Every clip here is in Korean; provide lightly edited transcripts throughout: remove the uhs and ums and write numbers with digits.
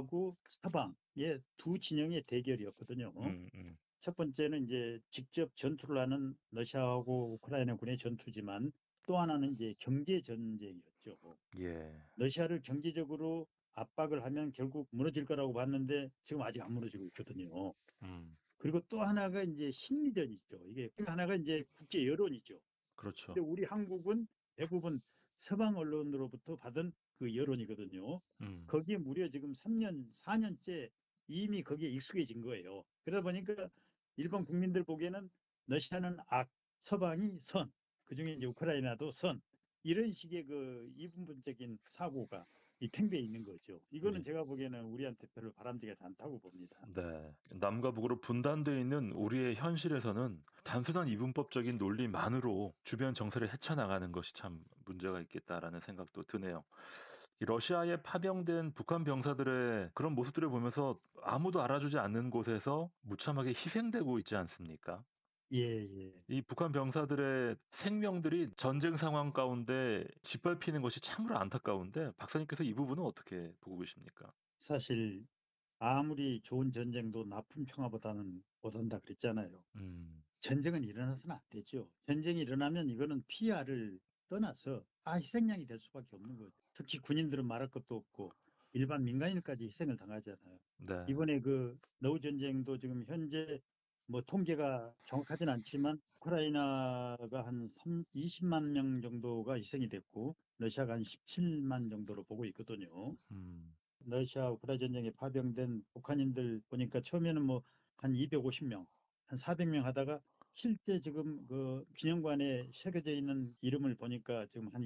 동북하고 서방의 두 진영의 대결이었거든요. 첫 번째는 이제 직접 전투를 하는 러시아하고 우크라이나 군의 전투지만 또 하나는 이제 경제 전쟁이었죠. 예. 러시아를 경제적으로 압박을 하면 결국 무너질 거라고 봤는데 지금 아직 안 무너지고 있거든요. 그리고 또 하나가 이제 심리전이죠. 이게 하나가 이제 국제 여론이죠. 그렇죠. 근데 우리 한국은 대부분 서방 언론으로부터 받은 그 여론이거든요. 거기에 무려 지금 3년, 4년째 이미 거기에 익숙해진 거예요. 그러다 보니까 일본 국민들 보기에는 러시아는 악, 서방이 선, 그중에 이제 우크라이나도 선, 이런 식의 그 이분법적인 사고가 이 팽배해 있는 거죠. 이거는 예. 제가 보기에는 우리한테 별로 바람직하지 않다고 봅니다. 네. 남과 북으로 분단되어 있는 우리의 현실에서는 단순한 이분법적인 논리만으로 주변 정세를 헤쳐나가는 것이 참 문제가 있겠다라는 생각도 드네요. 이 러시아에 파병된 북한 병사들의 그런 모습들을 보면서 아무도 알아주지 않는 곳에서 무참하게 희생되고 있지 않습니까? 예, 예. 이 북한 병사들의 생명들이 전쟁 상황 가운데 짓밟히는 것이 참으로 안타까운데 박사님께서 이 부분은 어떻게 보고 계십니까? 사실 아무리 좋은 전쟁도 나쁜 평화보다는 못한다 그랬잖아요. 전쟁은 일어나서는 안 되죠. 전쟁이 일어나면 이거는 피해를 떠나서 다 희생양이 될 수밖에 없는 거죠. 특히 군인들은 말할 것도 없고 일반 민간인까지 희생을 당하잖아요. 네. 이번에 그 러우 전쟁도 지금 현재 뭐 통계가 정확하진 않지만 우크라이나가 한 20만 명 정도가 희생이 됐고 러시아가 한 17만 정도로 보고 있거든요. 러시아 우크라이나 전쟁에 파병된 북한인들 보니까 처음에는 뭐 한 250명, 한 400명 하다가 실제 지금 그 기념관에 새겨져 있는 이름을 보니까 지금 한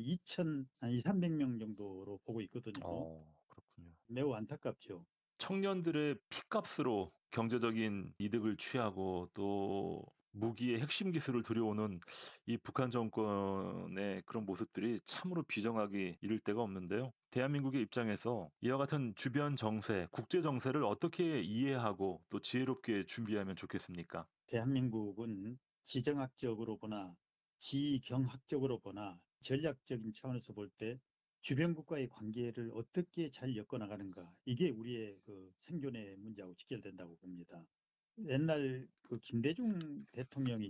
300명 정도로 보고 있거든요. 그렇군요. 매우 안타깝죠. 청년들의 피값으로 경제적인 이득을 취하고 또 무기의 핵심 기술을 들여오는 이 북한 정권의 그런 모습들이 참으로 비정하기 이를 데가 없는데요. 대한민국의 입장에서 이와 같은 주변 정세, 국제 정세를 어떻게 이해하고 또 지혜롭게 준비하면 좋겠습니까? 대한민국은 지정학적으로 보나 지경학적으로 보나 전략적인 차원에서 볼 때 주변국과의 관계를 어떻게 잘 엮어나가는가 이게 우리의 그 생존의 문제하고 직결된다고 봅니다. 옛날 그 김대중 대통령이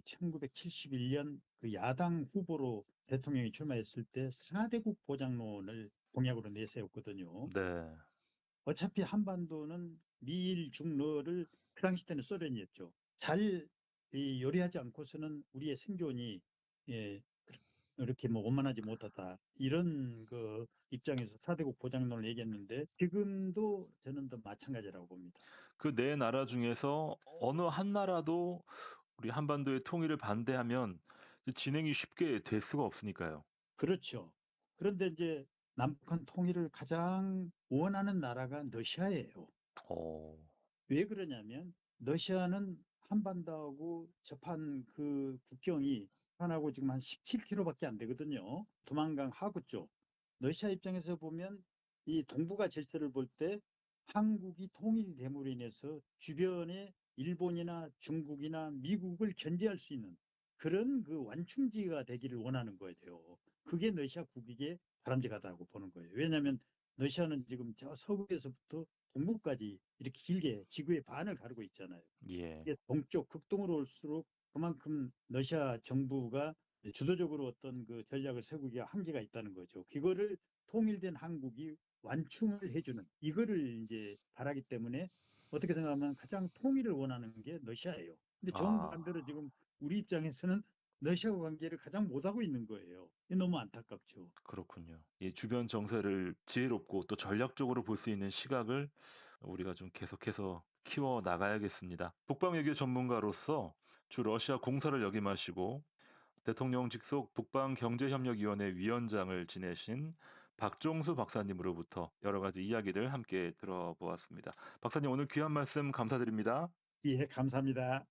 1971년 그 야당 후보로 대통령이 출마했을 때 4대국 보장론을 공약으로 내세웠거든요. 네. 어차피 한반도는 미일 중러를 그 당시 때는 소련이었죠. 잘 요리하지 않고서는 우리의 생존이 예, 이렇게 뭐 원만하지 못하다. 이런 그 입장에서 4대국 보장론을 얘기했는데 지금도 저는 더 마찬가지라고 봅니다. 그 네 나라 중에서 어느 한 나라도 우리 한반도의 통일을 반대하면 진행이 쉽게 될 수가 없으니까요. 그렇죠. 그런데 이제 남북한 통일을 가장 원하는 나라가 러시아예요. 어. 왜 그러냐면 러시아는 한반도하고 접한 그 국경이 한하고 지금 한 17km밖에 안 되거든요. 두만강 하구 쪽. 러시아 입장에서 보면 이 동북아 질서를 볼 때 한국이 통일이 됨으로 인해서 주변에 일본이나 중국이나 미국을 견제할 수 있는 그런 그 완충지가 되기를 원하는 거예요. 그게 러시아 국익에 바람직하다고 보는 거예요. 왜냐하면 러시아는 지금 저 서부에서부터 동부까지 이렇게 길게 지구의 반을 가르고 있잖아요. 예. 이게 동쪽 극동으로 올수록 그만큼 러시아 정부가 주도적으로 어떤 그 전략을 세우기가 한계가 있다는 거죠. 그거를 통일된 한국이 완충을 해주는 이거를 이제 바라기 때문에 어떻게 생각하면 가장 통일을 원하는 게 러시아예요. 근데 아. 정반대로 지금 우리 입장에서는 러시아와 관계를 가장 못하고 있는 거예요. 이게 너무 안타깝죠. 그렇군요. 이 주변 정세를 지혜롭고 또 전략적으로 볼 수 있는 시각을 우리가 좀 계속해서 키워 나가야겠습니다. 북방 외교 전문가로서 주 러시아 공사를 역임하시고 대통령 직속 북방경제협력위원회 위원장을 지내신 박종수 박사님으로부터 여러 가지 이야기들 함께 들어보았습니다. 박사님 오늘 귀한 말씀 감사드립니다. 예, 감사합니다.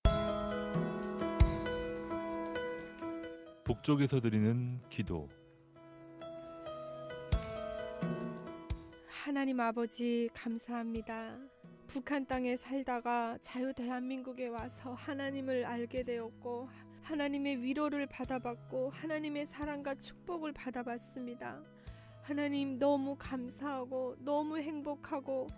북쪽에서 드리는 기도. 하나님 아버지 감사합니다. 북한 땅에 살다가 자유 대한민국에 와서 하나님을 알게 되었고 하나님의 위로를 받아봤고 하나님의 사랑과 축복을 받아봤습니다. 하나님 너무 감사하고 너무 행복하고